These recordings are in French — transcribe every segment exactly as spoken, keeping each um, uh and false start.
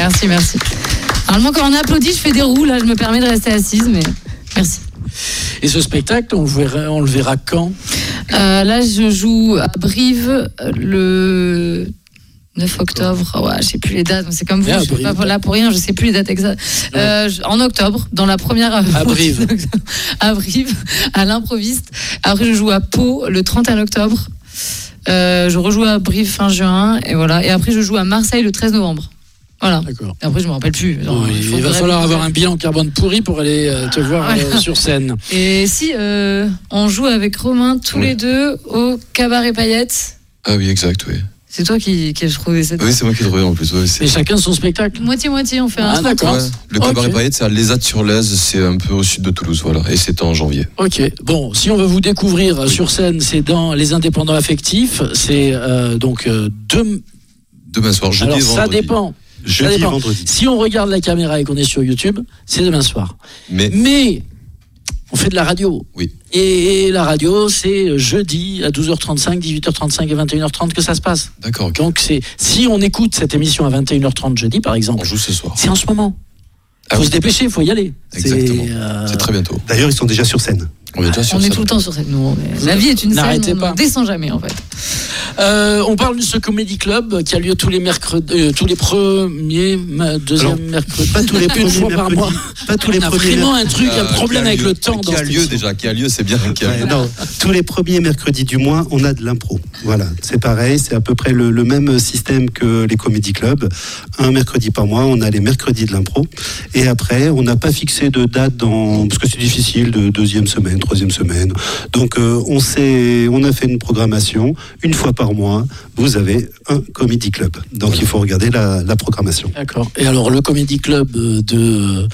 Merci, merci. Normalement, quand on applaudit, je fais des roues. Là, je me permets de rester assise, mais merci. Et ce spectacle, on, verra, on le verra quand ? euh, Là, je joue à Brive le neuf octobre. Oh, ouais, je ne sais plus les dates. C'est comme vous, yeah, je ne suis pas là pour rien. Je ne sais plus les dates exactes. Euh, en octobre, dans la première... À Brive. À Brive, à l'improviste. Après, je joue à Pau le trente et un octobre. Euh, je rejoue à Brive fin juin. Et voilà. Et après, je joue à Marseille le treize novembre. Voilà. D'accord. Et après, je ne me rappelle plus. Genre, oui, il, il va falloir avoir un bilan carbone pourri pour aller euh, te voir euh, sur scène. Et si euh, on joue avec Romain tous oui. les deux au Cabaret Paillettes. Ah oui, exact, oui. C'est toi qui, qui as trouvé cette... Oui, c'est moi qui ai trouvé en plus. Ouais, Et chacun son spectacle. Moitié-moitié, on fait un... Ah d'accord. Ouais. Le Cabaret okay. Paillettes, c'est à Lézat-sur-Lèze, c'est un peu au sud de Toulouse, voilà. Et c'est en janvier. Ok. Bon, si on veut vous découvrir oui. sur scène, c'est dans Les Indépendants Affectifs. C'est euh, donc euh, deux... demain soir, jeudi Alors, et vendredi. Ça dépend. Jeudi ça dépend. et vendredi. Si on regarde la caméra et qu'on est sur YouTube, c'est demain soir. Mais... Mais... on fait de la radio. Oui. Et, et la radio, c'est jeudi à douze heures trente-cinq, dix-huit heures trente-cinq et vingt et une heures trente que ça se passe. D'accord. Okay. Donc, c'est, si on écoute cette émission à vingt et une heures trente jeudi, par exemple, on joue ce soir. C'est en ce moment. Il ah faut oui. se dépêcher, il faut y aller. Exactement. C'est, euh... c'est très bientôt. D'ailleurs, ils sont déjà sur scène. On est, déjà sur on scène. est tout le temps sur scène. Nous, est... La vie est une N'arrêtez scène, pas. on ne descend jamais en fait. Euh, on parle de ce Comedy Club qui a lieu tous les mercredis, euh, tous les premiers, deuxième Alors, mercredi, pas tous les premiers fois par mois. Pas tous les on a premiers. Vraiment un truc, euh, un problème avec lieu, le temps. Qui a lieu déjà, qui a lieu, c'est bien. Qui a lieu. Ouais, non, tous les premiers mercredis du mois, on a de l'impro. Voilà, c'est pareil, c'est à peu près le, le même système que les Comedy Club. Un mercredi par mois, on a les mercredis de l'impro. Et après, on n'a pas fixé de date dans, parce que c'est difficile, de deuxième semaine, troisième semaine. Donc, euh, on s'est, on a fait une programmation une fois par mois. Vous avez un Comedy Club. Donc, voilà. Il faut regarder la, la programmation. D'accord. Et alors, le Comedy Club de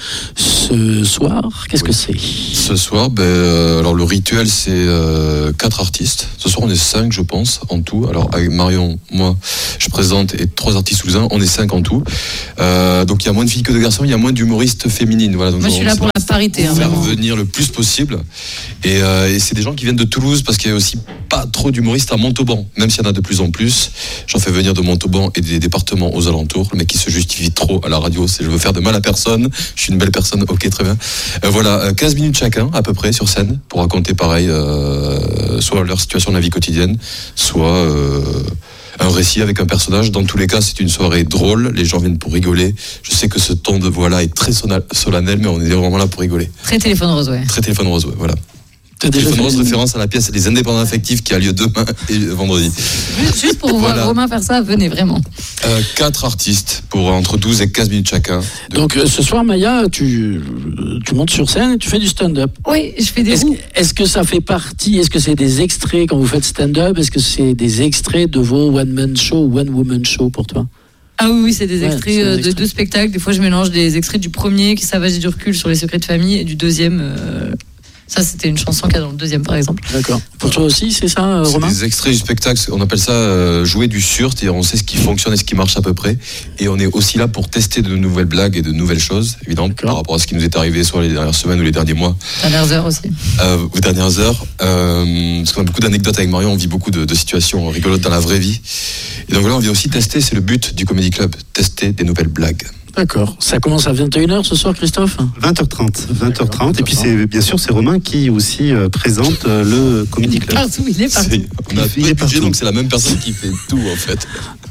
ce soir, qu'est-ce oui. que c'est ? Ce soir, ben, euh, alors le rituel, c'est euh, quatre artistes. Ce soir, on est cinq, je pense, en tout. Alors, avec Marion, moi, je présente, et trois artistes toulousains, on est cinq en tout. Euh, donc, il y a moins de filles que de garçons, il y a moins d'humoristes féminines. Voilà, donc moi, je suis là pour la parité. Hein, faire vraiment. Venir le plus possible. Et, euh, et c'est des gens qui viennent de Toulouse, parce qu'il y a aussi pas trop d'humoristes à Montauban, même s'il y en a de plus en plus. J'en fais venir de Montauban et des départements aux alentours. Le mec qui se justifie trop à la radio, c'est je veux faire de mal à personne, je suis une belle personne, ok, très bien. Euh, voilà, quinze minutes chacun, à peu près, sur scène, pour raconter pareil, euh, soit leur situation de la vie quotidienne, soit euh, un récit avec un personnage. Dans tous les cas, c'est une soirée drôle, les gens viennent pour rigoler. Je sais que ce ton de voix-là est très solennel, mais on est vraiment là pour rigoler. Très téléphone rose, ouais. Très téléphone rose, ouais, voilà. Téléphone rose, référence à la pièce Les Indépendants Affectifs qui a lieu demain et vendredi. Juste pour voir voilà. Romain faire ça, venez vraiment. Euh, quatre artistes pour entre douze et quinze minutes chacun. Donc euh, ce soir, Maya, tu, tu montes sur scène et tu fais du stand-up. Oui, je fais des est-ce, roues. Est-ce que ça fait partie, est-ce que c'est des extraits quand vous faites stand-up ? Est-ce que c'est des extraits de vos one-man show ou one-woman show pour toi ? Ah oui, oui, c'est des extraits, ouais, c'est euh, extraits. de deux spectacles. Des fois, je mélange des extraits du premier, qui Savage et du recul sur les secrets de famille, et du deuxième... Euh... Ça, c'était une chanson qu'il y a dans le deuxième, par exemple. D'accord. Pour toi aussi, c'est ça, euh, Romain ? C'est des extraits du spectacle, on appelle ça euh, jouer du sur, c'est-à-dire on sait ce qui fonctionne et ce qui marche à peu près. Et on est aussi là pour tester de nouvelles blagues et de nouvelles choses, évidemment, D'accord. par rapport à ce qui nous est arrivé soit les dernières semaines ou les derniers mois. Dernières heures aussi. Euh, aux dernières heures. Euh, parce qu'on a beaucoup d'anecdotes avec Marion, on vit beaucoup de, de situations rigolotes dans la vraie vie. Et donc voilà, on vient aussi tester, c'est le but du Comedy Club, tester des nouvelles blagues. D'accord. Ça commence à vingt et une heures ce soir, Christophe ? vingt heures trente. vingt heures trente. Et puis, c'est, bien sûr, c'est Romain qui aussi euh, présente euh, le Comedy Club. Partout, il est partout. C'est, on a il, il est partout. Donc, c'est la même personne qui fait tout, en fait.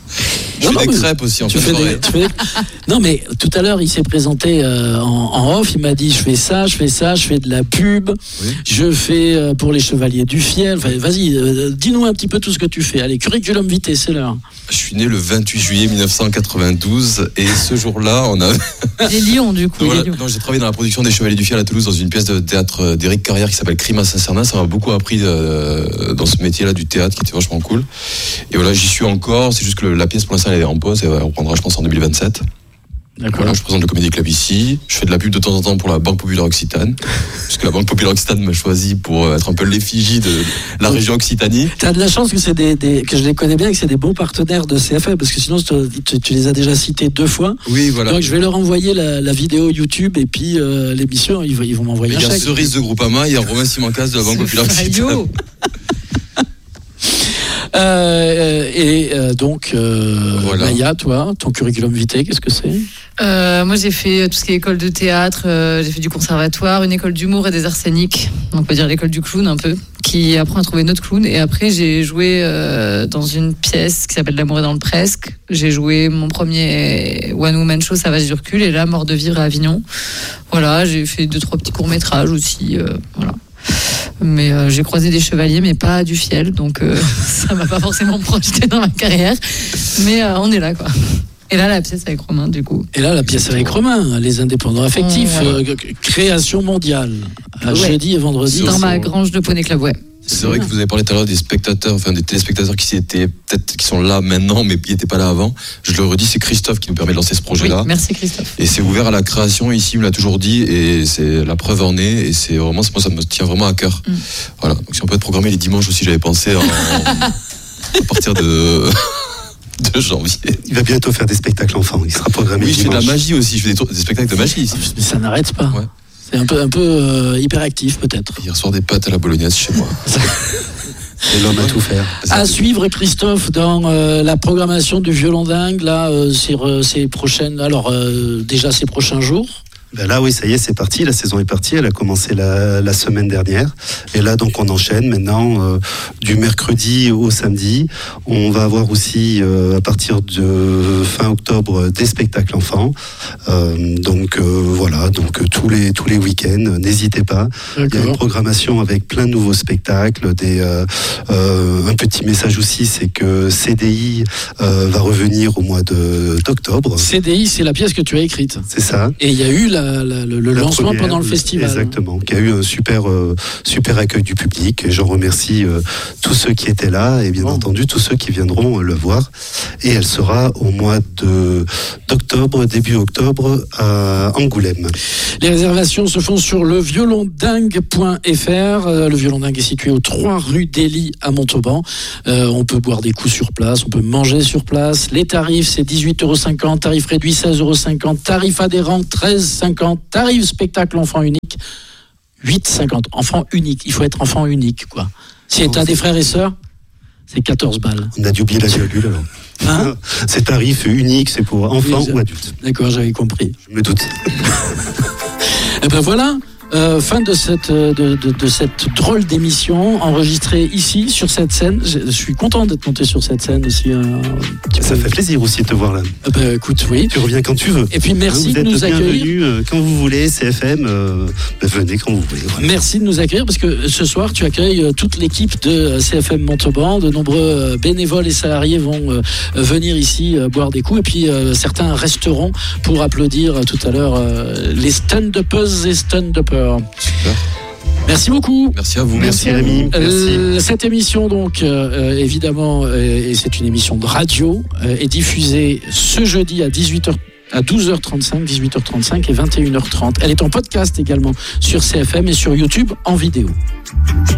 Je non, fais non, des crêpes aussi en tu fait. Fais des, tu fais des... Non, mais tout à l'heure, il s'est présenté euh, en, en off. Il m'a dit, je fais ça, je fais ça, je fais de la pub, oui. je fais euh, pour les Chevaliers du Fiel. Enfin, vas-y, euh, dis-nous un petit peu tout ce que tu fais. Allez, curriculum vitae, c'est l'heure. Je suis né le vingt-huit juillet mille neuf cent quatre-vingt-douze et ce jour-là, on a... Les Lions, du coup. Donc, voilà, les Lions. non, j'ai travaillé dans la production des Chevaliers du Fiel à Toulouse dans une pièce de théâtre d'Éric Carrière qui s'appelle Crime à Saint-Cernin. Ça m'a beaucoup appris euh, dans ce métier-là du théâtre qui était vachement cool. Et voilà, j'y suis encore. C'est juste que le, la pièce pour l'instant elle est en pause et elle reprendra, je pense, en deux mille vingt-sept. D'accord. Voilà, je présente le Comedy Club ici. Je fais de la pub de temps en temps pour la Banque Populaire Occitane, puisque la Banque Populaire Occitane m'a choisi pour être un peu l'effigie de la région Occitanie. T'as de la chance que c'est des, des que je les connais bien, que c'est des bons partenaires de C F M, parce que sinon tu, tu les as déjà cités deux fois. Oui, voilà. Donc je vais leur envoyer la, la vidéo YouTube et puis euh, l'émission, ils, ils vont m'envoyer un chèque. Il y a Cerise de Groupama, il y a Romain Simancas de la Banque Populaire Occitane. Euh, et euh, donc, euh, voilà. Maya, toi, ton curriculum vitae, qu'est-ce que c'est? Euh, moi, j'ai fait tout ce qui est école de théâtre, euh, j'ai fait du conservatoire, une école d'humour et des arts scéniques, on peut dire l'école du clown un peu, qui apprend à trouver notre clown. Et après, j'ai joué euh, dans une pièce qui s'appelle L'amour est dans le presque. J'ai joué mon premier one woman show, Ça va du recul, et là, Mort de vivre à Avignon. Voilà, j'ai fait deux trois petits courts métrages aussi. Euh, voilà. Mais euh, j'ai croisé des chevaliers, mais pas du fiel, donc euh, ça m'a pas forcément projeté dans ma carrière. Mais euh, on est là, quoi. Et là, la pièce avec Romain, du coup. Et là, la pièce avec Romain, Les Indépendants Affectifs, Mmh, ouais. euh, création mondiale, à Ouais. jeudi et vendredi. Dans Sur ma son- grange de Poney Club, ouais. C'est vrai que vous avez parlé tout à l'heure des spectateurs, enfin des téléspectateurs qui étaient peut-être qui sont là maintenant, mais qui n'étaient pas là avant. Je le redis, c'est Christophe qui nous permet de lancer ce Oui, projet-là. merci Christophe. Et c'est ouvert à la création ici, il me l'a toujours dit, et c'est la preuve en est, et c'est vraiment, moi, ça me tient vraiment à cœur. Mm. Voilà. Donc si on peut être programmé les dimanches aussi, j'avais pensé en- à partir de, de janvier. Il va bientôt faire des spectacles enfants. Il sera programmé. Oui, je fais de la dimanche. magie aussi, je fais des, tours- des spectacles de magie ici. Mais ça n'arrête pas. Ouais. C'est un peu, un peu euh, hyperactif, peut-être. Hier soir, des pâtes à la bolognaise chez moi. Et l'homme à tout faire. À suivre, Christophe, dans euh, la programmation du Violon Dingue, là, euh, sur euh, ces prochaines, alors euh, déjà ces prochains jours. Ben là, oui, ça y est, c'est parti. La saison est partie. Elle a commencé la, la semaine dernière. Et là, donc, on enchaîne maintenant euh, du mercredi au samedi. On va avoir aussi, euh, à partir de fin octobre, des spectacles enfants. Euh, donc, euh, voilà. Donc, euh, tous les, tous les week-ends, n'hésitez pas. Il y a une D'accord. programmation avec plein de nouveaux spectacles. Des, euh, euh, un petit message aussi, c'est que C D I euh, va revenir au mois de, d'octobre. C D I, c'est la pièce que tu as écrite. C'est ça. Et il y a eu la, la- le, le La lancement première, pendant le festival. Exactement, qui a eu un super, euh, super accueil du public. Et j'en remercie euh, tous ceux qui étaient là et bien Bon. entendu tous ceux qui viendront euh, le voir. Et elle sera au mois de, d'octobre, début octobre, à Angoulême. Les réservations se font sur le violondingue point f r. Euh, le Violon Dingue est situé aux trois rue d'Élie à Montauban. Euh, on peut boire des coups sur place, on peut manger sur place. Les tarifs, c'est dix-huit euros cinquante, tarif réduit seize euros cinquante, tarif adhérent treize euros cinquante, tarif spectacle enfant unique huit euros cinquante. Enfant unique, il faut être enfant unique, quoi. Si t'as des frères et sœurs, c'est quatorze balles. On a dû oublier la virgule alors. Hein? C'est tarif unique, c'est pour enfants Oui, ou adultes. D'accord, j'avais compris. Je me doute. Et ben voilà, euh, fin de cette, de, de, de cette drôle d'émission enregistrée ici sur cette scène. Je, je suis content d'être monté sur cette scène aussi. Un petit Ça peu. fait plaisir aussi de te voir là. Euh, ben, écoute, oui. Tu reviens quand tu veux. Et puis merci Hein, vous de nous êtes accueillir. bienvenus euh, quand vous voulez, C F M, euh, ben, venez quand vous voulez. Voilà. Merci de nous accueillir parce que ce soir tu accueilles euh, toute l'équipe de euh, C F M Montauban. De nombreux euh, bénévoles et salariés vont euh, euh, venir ici euh, boire des coups et puis euh, certains resteront pour applaudir euh, tout à l'heure euh, les stand-uppers et stand-uppers. Super. Merci beaucoup. Merci à vous. Merci Rémi. Merci. Euh, cette émission, donc, euh, évidemment, euh, et c'est une émission de radio, euh, est diffusée ce jeudi à dix-huit heures, à douze heures trente-cinq, dix-huit heures trente-cinq et vingt et une heures trente. Elle est en podcast également sur C F M et sur YouTube en vidéo.